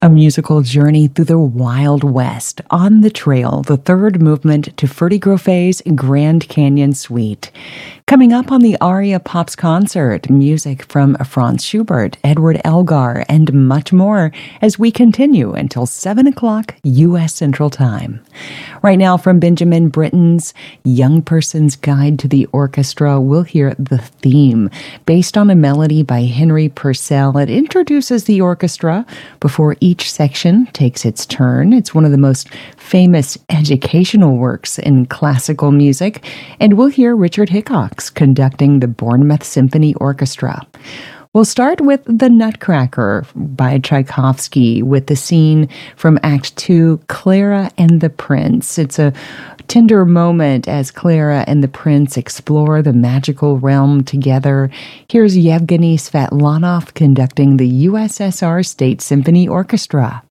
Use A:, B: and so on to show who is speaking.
A: A musical journey through the Wild West on the Trail, the third movement to Ferdy Groffet's Grand Canyon Suite. Coming up on the Aria Pops concert, music from Franz Schubert, Edward Elgar, and much more as we continue until 7 o'clock U.S. Central Time. Right now from Benjamin Britten's Young Person's Guide to the Orchestra, we'll hear the theme. Based on a melody by Henry Purcell, it introduces the orchestra before each section takes its turn. It's one of the most famous educational works in classical music, and we'll hear Richard Hickox conducting the Bournemouth Symphony Orchestra. We'll start with The Nutcracker by Tchaikovsky with the scene from Act 2, Clara and the Prince. It's a tender moment as Clara and the Prince explore the magical realm together. Here's Yevgeny Svetlanov conducting the USSR State Symphony Orchestra.